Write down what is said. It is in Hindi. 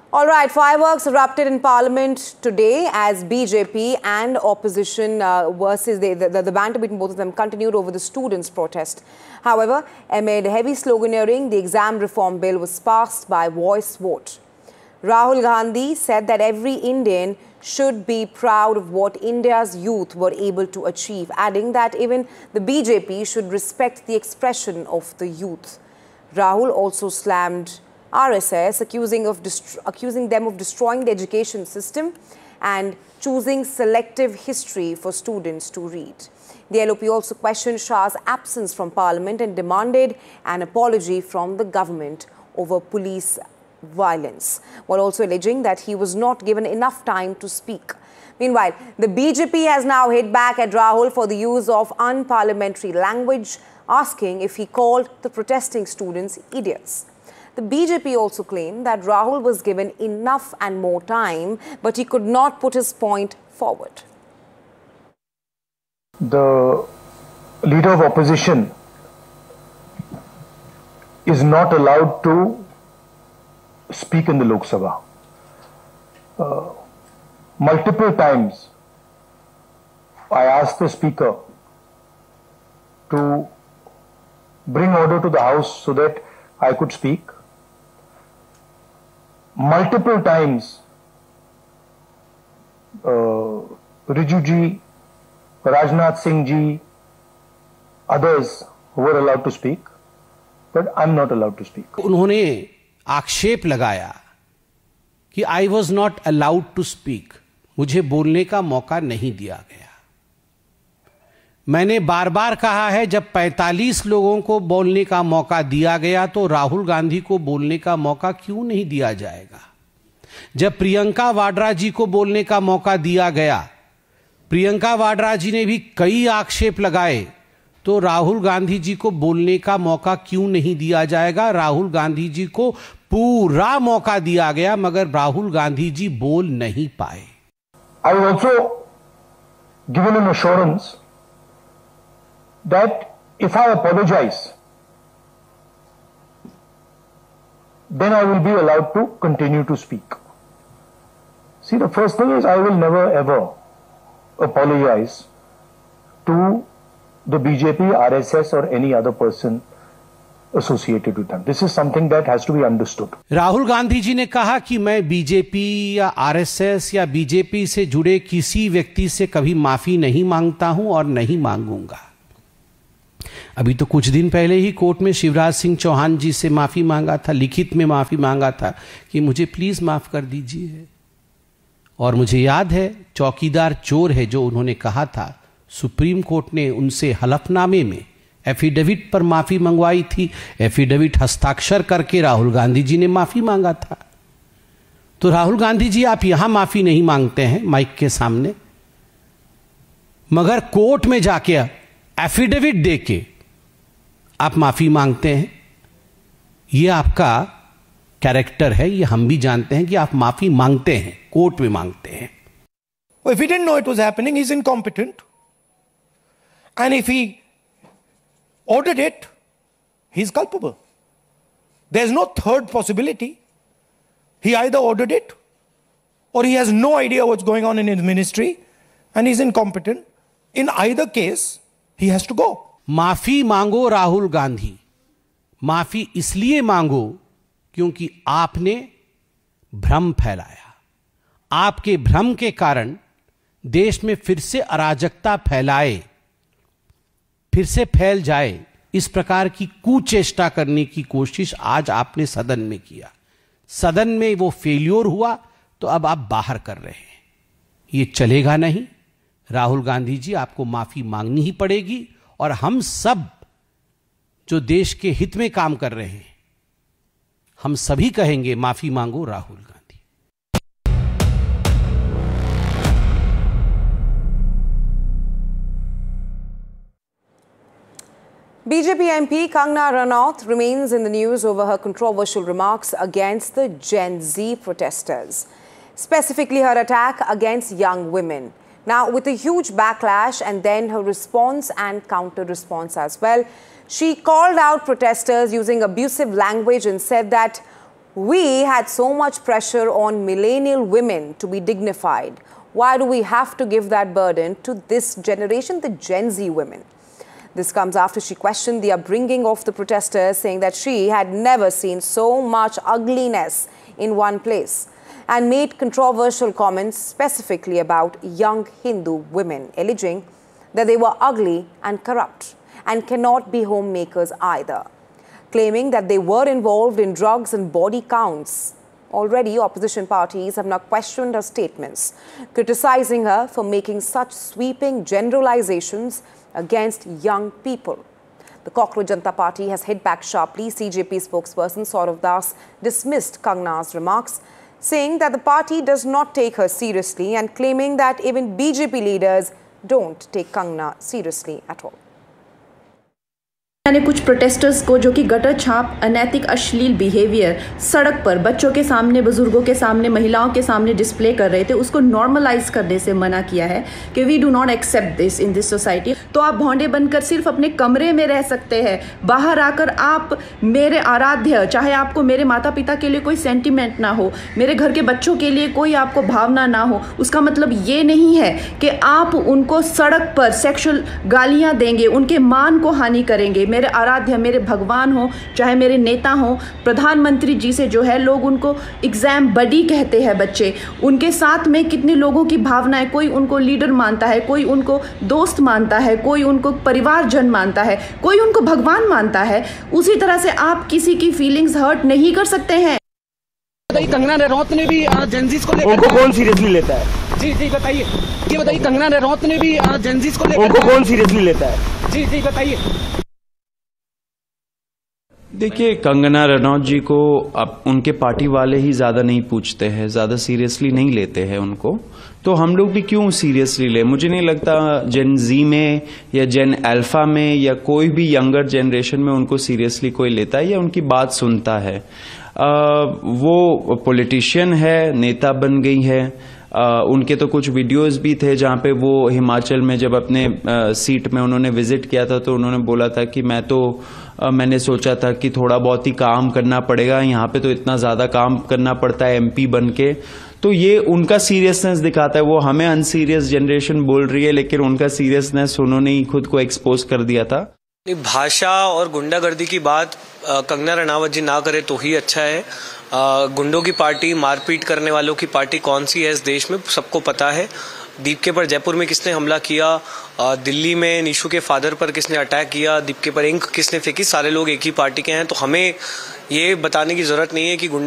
All right, fireworks erupted in Parliament today as BJP and opposition versus the banter between both of them continued over the students' protest. However, amid heavy sloganeering, the exam reform bill was passed by voice vote. Rahul Gandhi said that every Indian should be proud of what India's youth were able to achieve, adding that even the BJP should respect the expression of the youth. Rahul also slammed RSS, accusing them of destroying the education system and choosing selective history for students to read. The LOP also questioned Shah's absence from Parliament and demanded an apology from the government over police violence, while also alleging that he was not given enough time to speak. Meanwhile, the BJP has now hit back at Rahul for the use of unparliamentary language, asking if he called the protesting students idiots. The BJP also claimed that Rahul was given enough and more time, but he could not put his point forward. The leader of opposition is not allowed to speak in the Lok Sabha. Multiple times I asked the speaker to bring order to the house so that I could speak. Multiple times Riju ji, Rajnath Singh ji, others were allowed to speak, but I'm not allowed to speak. उन्होंने आक्षेप लगाया कि I was not allowed to speak, मुझे बोलने का मौका नहीं दिया गया। मैंने बार बार कहा है, जब 45 लोगों को बोलने का मौका दिया गया तो राहुल गांधी को बोलने का मौका क्यों नहीं दिया जाएगा? जब प्रियंका वाड्रा जी को बोलने का मौका दिया गया, प्रियंका वाड्रा जी ने भी कई आक्षेप लगाए, तो राहुल गांधी जी को बोलने का मौका क्यों नहीं दिया जाएगा? राहुल गांधी जी को पूरा मौका दिया गया, मगर राहुल गांधी जी बोल नहीं पाए। I was also given an assurance that if I apologize, then I will be allowed to continue to speak. See, the first thing is I will never ever apologize to the BJP, RSS or any other person associated with them. This is something that has to be understood. Rahul Gandhi ji ने कहा कि मैं बीजेपी या आरएसएस या बीजेपी से जुड़े किसी व्यक्ति से कभी माफी नहीं मांगता हूं और नहीं मांगूंगा। अभी तो कुछ दिन पहले ही कोर्ट में शिवराज सिंह चौहान जी से माफी मांगा था, लिखित में माफी मांगा था कि मुझे प्लीज माफ कर दीजिए। और मुझे याद है, चौकीदार चोर है जो उन्होंने कहा था, सुप्रीम कोर्ट ने उनसे हलफनामे में एफिडेविट पर माफी मंगवाई थी। एफिडेविट हस्ताक्षर करके राहुल गांधी जी ने माफी मांगा था। तो राहुल गांधी जी, आप यहां माफी नहीं मांगते हैं माइक के सामने, मगर कोर्ट में जाके एफिडेविट देके आप माफी मांगते हैं। यह आपका कैरेक्टर है, ये हम भी जानते हैं कि आप माफी मांगते हैं, कोर्ट में मांगते हैं। Well, if he didn't know it was happening, he's incompetent. And if he ordered it, he's culpable. There's no third possibility. He either ordered it or he has no idea what's going on in his ministry and he's incompetent. In either case, he has to go. माफी मांगो राहुल गांधी, माफी इसलिए मांगो क्योंकि आपने भ्रम फैलाया। आपके भ्रम के कारण देश में फिर से अराजकता फिर से फैल जाए, इस प्रकार की कुचेष्टा करने की कोशिश आज आपने सदन में किया। सदन में वो फेल्योर हुआ तो अब आप बाहर कर रहे हैं। ये चलेगा नहीं। राहुल गांधी जी, आपको माफी मांगनी ही पड़ेगी और हम सब जो देश के हित में काम कर रहे हैं, हम सभी कहेंगे माफी मांगो Rahul Gandhi. BJP MP Kangana Ranaut remains in the news over her controversial remarks against the Gen Z protesters, specifically her attack against young women. Now, with a huge backlash and then her response and counter-response as well, she called out protesters using abusive language and said that We had so much pressure on millennial women to be dignified. Why do we have to give that burden to this generation, the Gen Z women? This comes after she questioned the upbringing of the protesters, saying that she had never seen so much ugliness in one place, and made controversial comments specifically about young Hindu women, alleging that they were ugly and corrupt and cannot be homemakers either, claiming that they were involved in drugs and body counts. Already, opposition parties have now questioned her statements, criticizing her for making such sweeping generalizations against young people. The Cockroach Janata Party has hit back sharply. CJP spokesperson Saurav Das dismissed Kangana's remarks, saying that the party does not take her seriously and claiming that even BJP leaders don't take Kangana seriously at all. मैंने कुछ प्रोटेस्टर्स को जो कि गटर छाप अनैतिक अश्लील बिहेवियर सड़क पर बच्चों के सामने, बुजुर्गों के सामने, महिलाओं के सामने डिस्प्ले कर रहे थे, उसको नॉर्मलाइज करने से मना किया है कि we do not accept this in this society. तो आप भौंडे बनकर सिर्फ अपने कमरे में रह सकते हैं, बाहर आकर आप मेरे आराध्य, चाहे आपको मेरे माता पिता के लिए कोई सेंटिमेंट ना हो, मेरे घर के बच्चों के लिए कोई आपको भावना ना हो, उसका मतलब ये नहीं है कि आप उनको सड़क पर सेक्सुअल गालियाँ देंगे, उनके मान को हानि करेंगे। मेरे आराध्य, मेरे भगवान हो, चाहे मेरे नेता हो, प्रधानमंत्री जी से जो है लोग उनको एग्जाम बडी कहते हैं बच्चे, उनके साथ में कितने लोगों की भावनाएं, कोई उनको लीडर मानता है, कोई उनको दोस्त मानता है, कोई उनको परिवारजन मानता है, कोई उनको भगवान मानता है। उसी तरह से आप किसी की फीलिंग्स हर्ट नहीं कर सकते हैं। कंगना रनौत ने भी जेंजीज को लेकर उनको कौन सीरियसली लेता है? जी बताइए, ये बताइए कंगना रनौत ने भी जेंजीज को लेकर उनको कौन सीरियसली लेता है? जी बताइए। देखिए, कंगना रनौत जी को अब उनके पार्टी वाले ही ज़्यादा नहीं पूछते हैं, ज़्यादा सीरियसली नहीं लेते हैं उनको, तो हम लोग भी क्यों सीरियसली ले? मुझे नहीं लगता जेन जी में या जेन अल्फा में या कोई भी यंगर जनरेशन में उनको सीरियसली कोई लेता है या उनकी बात सुनता है। वो पॉलिटिशियन है, नेता बन गई है। उनके तो कुछ वीडियोस भी थे जहां पे वो हिमाचल में जब अपने सीट में उन्होंने विजिट किया था तो उन्होंने बोला था कि मैंने सोचा था कि थोड़ा बहुत ही काम करना पड़ेगा, यहाँ पे तो इतना ज़्यादा काम करना पड़ता है एमपी बन के। तो ये उनका सीरियसनेस दिखाता है। वो हमें अनसीरियस जनरेशन बोल रही है, लेकिन उनका सीरियसनेस उन्होंने ही खुद को एक्सपोज कर दिया था। भाषा और गुंडागर्दी की बात कंगना रनावत जी ना करे तो ही अच्छा है। गुंडों की पार्टी, मारपीट करने वालों की पार्टी कौन सी है इस देश में सबको पता है। दीपके पर जयपुर में किसने हमला किया, दिल्ली में निशु के फादर पर किसने अटैक किया, दीपके पर इंक किसने फेंकी, सारे लोग एक ही पार्टी के हैं। तो हमें ये बताने की जरूरत नहीं है कि गुंडे